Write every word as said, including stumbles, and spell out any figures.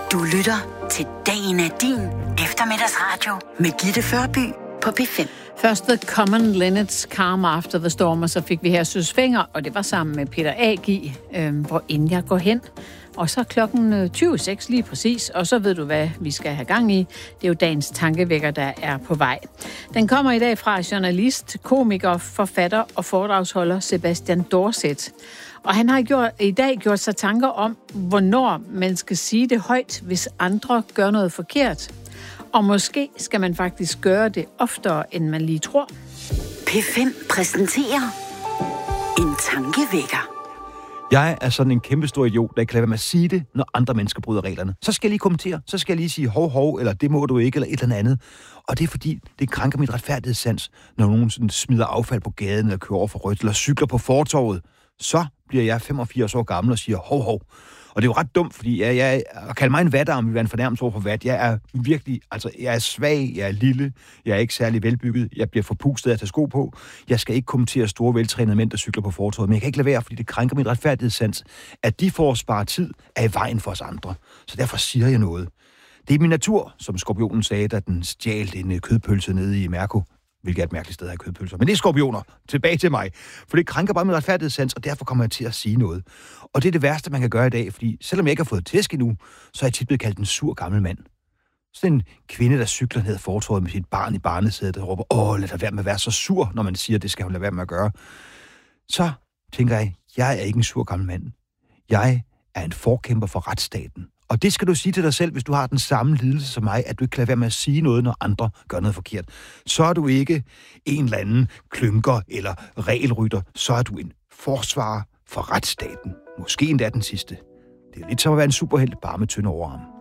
Du lytter til Dagen er din eftermiddagsradio med Gitte Førby på P fem. Først The Common Linnets Calm After the Storm, og så fik vi her Søs Fenger, og det var sammen med Peter Agi, øh, hvor end jeg går hen. Og så klokken tyve seks lige præcis, og så ved du, hvad vi skal have gang i. Det er jo dagens tankevækker, der er på vej. Den kommer i dag fra journalist, komiker, forfatter og foredragsholder Sebastian Dorset. Og han har gjort, i dag gjort sig tanker om, hvornår man skal sige det højt, hvis andre gør noget forkert. Og måske skal man faktisk gøre det oftere, end man lige tror. P fem præsenterer en tankevækker. Jeg er sådan en kæmpestor idiot, der ikke kan lade være med at sige det, når andre mennesker bryder reglerne. Så skal jeg lige kommentere, så skal jeg lige sige hov, hov, eller det må du ikke, eller et eller andet. Og det er fordi, det krænker mit retfærdighedssans, når nogen sådan smider affald på gaden, eller kører over for rødt, eller cykler på fortovet. Så bliver jeg femogfirs år gammel og siger hov, hov. Og det er jo ret dumt, fordi jeg, jeg at kalde mig en vatarm vil være en fornærmelse over for vat. Jeg er virkelig, altså jeg er svag, jeg er lille, jeg er ikke særlig velbygget, jeg bliver forpustet af at tage sko på. Jeg skal ikke kommentere store veltrænede mænd, der cykler på fortovet, men jeg kan ikke lade være, fordi det krænker mit retfærdighedssans, at de får at spare tid er i vejen for os andre. Så derfor siger jeg noget. Det er min natur, som skorpionen sagde, da den stjal en kødpølse nede i Mærko. Hvilket er et mærkeligt sted at have kødpølser. Men det er skorpioner. Tilbage til mig. For det krænker bare min retfærdighedssans, og derfor kommer jeg til at sige noget. Og det er det værste, man kan gøre i dag, fordi selvom jeg ikke har fået tæsk endnu, så er jeg tit blevet kaldt en sur gammel mand. Sådan en kvinde, der cykler ned ad fortovet med sit barn i barnesædet, der råber, åh, lad da være med at være så sur, når man siger, det skal hun lade være med at gøre. Så tænker jeg, jeg er ikke en sur gammel mand. Jeg er en forkæmper for retsstaten. Og det skal du sige til dig selv, hvis du har den samme lidelse som mig, at du ikke kan lade være med at sige noget, når andre gør noget forkert. Så er du ikke en eller anden klynker eller regelrytter. Så er du en forsvarer for retsstaten. Måske endda den sidste. Det er lidt som at være en superhelt, bare med tynde overarm.